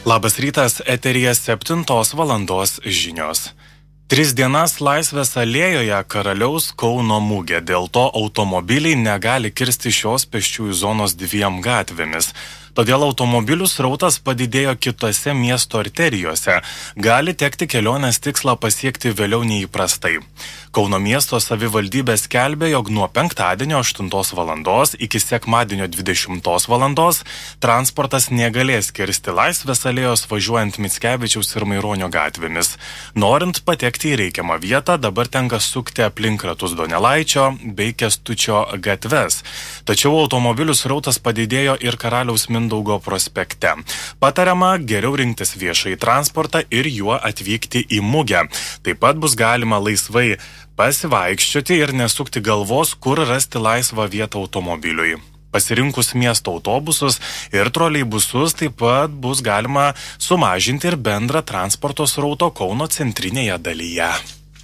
Labas rytas, eteryje 7 valandos žinios. 3 dienas Laisvės alėjoje karaliaus Kauno mugė, dėl to automobiliai negali kirsti šios pėsčiųjų zonos 2 gatvėmis. Todėl automobilių srautas padidėjo kitose miesto arterijose. Gali tekti kelionės tikslą pasiekti vėliau nei įprastai. Kauno miesto savivaldybė skelbė, jog nuo penktadienio 8 valandos iki sekmadienio 20 valandos transportas negalės kirsti Laisvės alėjos važiuojant Mickevičiaus ir Maironio gatvėmis. Norint patekti į reikiamą vietą, dabar tenka sukti aplink Ratus Donelaičio bei Kęstučio gatves. Tačiau automobilių srautas padidėjo ir Karaliaus Mindaugo prospekte. Patariama geriau rinktis viešąjį transportą ir juo atvykti į mugę. Taip pat bus galima laisvai pasivaikščioti ir nesukti galvos, kur rasti laisvą vietą automobiliui. Pasirinkus miesto autobusus ir troleibusus taip pat bus galima sumažinti ir bendrą transporto srauto Kauno centrinėje dalyje.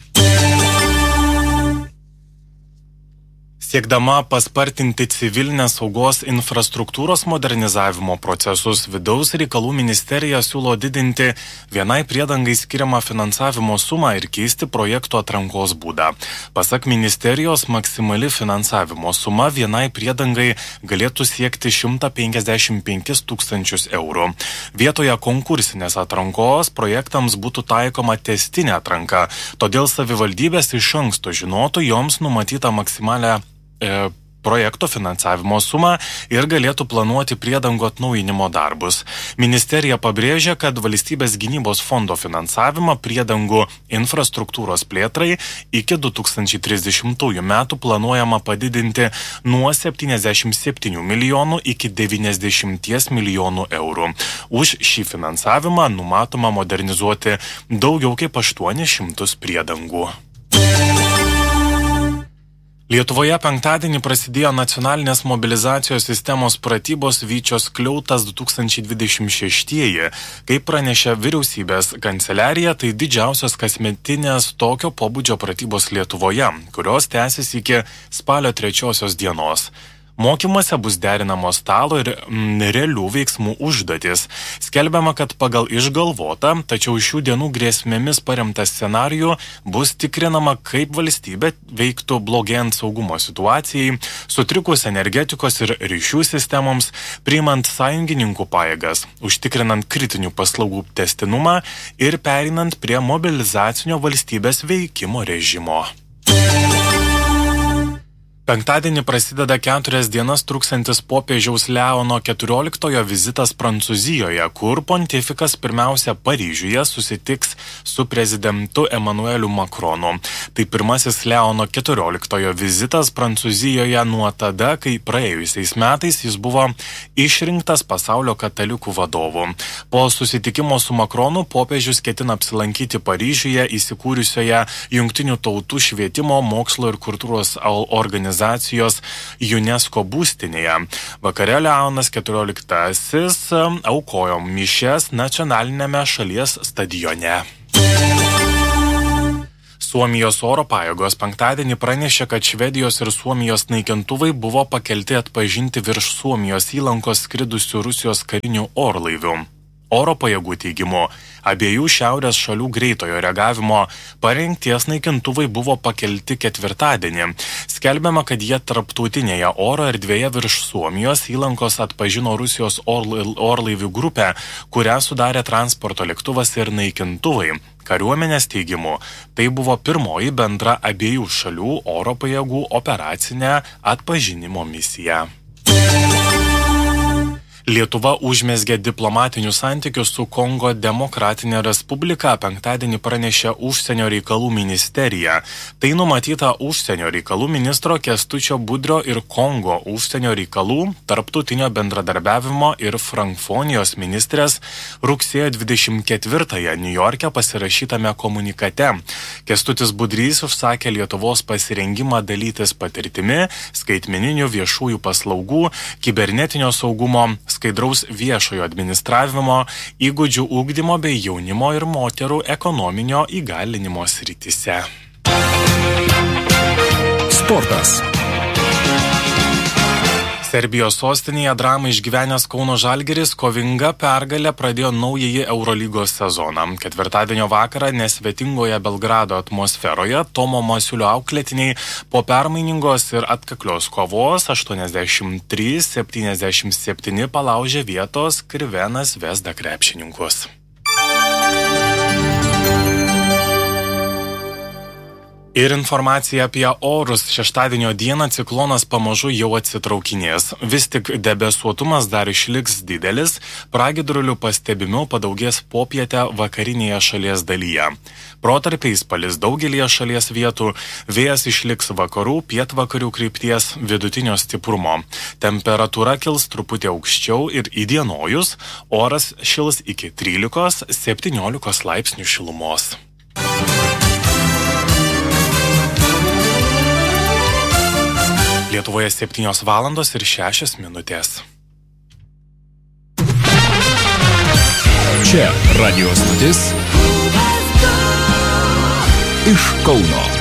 Siekdama paspartinti civilinės saugos infrastruktūros modernizavimo procesus, Vidaus reikalų ministerija siūlo didinti vienai priedangai skiriamą finansavimo sumą ir keisti projekto atrankos būdą. Pasak ministerijos, maksimali finansavimo suma vienai priedangai galėtų siekti 155 000 eurų. Vietoje konkursinės atrankos projektams būtų taikoma tęstinė atranka, todėl savivaldybės iš anksto žinotų joms numatytą maksimalę projekto finansavimo sumą ir galėtų planuoti priedangų atnaujinimo darbus. Ministerija pabrėžia, kad valstybės gynybos fondo finansavimą priedangų infrastruktūros plėtrai iki 2030 metų planuojama padidinti nuo 77 milijonų iki 90 milijonų eurų. Už šį finansavimą numatoma modernizuoti daugiau kaip 800 priedangų. Lietuvoje penktadienį prasidėjo nacionalinės mobilizacijos sistemos pratybos Vyčio skliautas 2026. Kaip pranešė vyriausybės kanceliarija, tai didžiausios kasmetinės tokio pobūdžio pratybos Lietuvoje, kurios tęsis iki spalio 3 dienos. Mokymuose bus derinamos stalo ir realių veiksmų užduotis. Skelbiama, kad pagal išgalvotą, tačiau šių dienų grėsmėmis paremtą scenarijų bus tikrinama, kaip valstybė veiktų blogėjant saugumo situacijai, sutrikus energetikos ir ryšių sistemoms, priimant sąjungininkų pajėgas, užtikrinant kritinių paslaugų tęstinumą ir pereinant prie mobilizacinio valstybės veikimo režimo. Penktadienį prasideda 4 dienas truksiantis popiežiaus Leono XIV vizitas Prancūzijoje, kur pontifikas pirmiausia Paryžiuje susitiks su prezidentu Emmanueliu Macronu. Tai pirmasis Leono XIV vizitas Prancūzijoje nuo tada, kai praėjusiais metais jis buvo išrinktas pasaulio katalikų vadovu. Po susitikimo su Macronu popiežius ketina apsilankyti Paryžiuje įsikūrusioje Jungtinių tautų švietimo, mokslo ir kultūros organizacijos UNESCO būstinėje. Vakare Leonas XIV aukojo mišias nacionalinėme šalies stadione. Suomijos oro pajėgos penktadienį pranešė, kad Švedijos ir Suomijos naikintuvai buvo pakelti atpažinti virš Suomijos įlankos skridusių Rusijos karinių orlaivių. Oro pajėgų teigimu, abiejų šiaurės šalių greitojo reagavimo parengties naikintuvai buvo pakelti ketvirtadienį. Skelbiama, kad jie tarptautinėje oro erdvėje virš Suomijos įlankos atpažino Rusijos orlaivių grupę, kurią sudarė transporto lėktuvas ir naikintuvai. Kariuomenės teigimu, tai buvo pirmoji bendra abiejų šalių oro pajėgų operacinė atpažinimo misija. Lietuva užmezgė diplomatinius santykius su Kongo Demokratinė Respublika, penktadienį pranešė Užsienio reikalų ministerija. Tai numatyta Užsienio reikalų ministro Kęstučio Budrio ir Kongo užsienio reikalų, tarptautinio bendradarbiavimo ir frankfonijos ministrės rugsėjo 24-ąją Niujorke pasirašytame komunikate. Kęstutis Budrys užsakė Lietuvos pasirengimą dalytis patirtimi, skaitmeninių viešųjų paslaugų, kibernetinio saugumo, skaidraus viešojo administravimo, įgūdžių ugdymo bei jaunimo ir moterų ekonominio įgalinimo srityse. Sportas. Serbijos sostinėje dramą išgyvenęs Kauno Žalgiris kovinga pergalė pradėjo naująjį Eurolygos sezoną. Ketvirtadienio vakarą nesvetingoje Belgrado atmosferoje Tomo Masiulio auklėtiniai po permainingos ir atkaklios kovos 83-77 palaužė vietos Crvena Zvezda krepšininkus. Ir informacija apie orus. Šeštadienio dieną ciklonas pamažu jau atsitraukinės. Vis tik debesuotumas dar išliks didelis, pragiedrulių pastebimiau padaugės popietę vakarinėje šalies dalyje. Protarpiais palis daugelį šalies vietų, vėjas išliks vakarų, pietvakarių krypties vidutinio stiprumo. Temperatūra kils truputį aukščiau ir įdienojus oras šils iki 13-17 laipsnių šilumos. Lietuvoje 7 valandos ir 6 minutės. Čia radio stotis iš Kauno.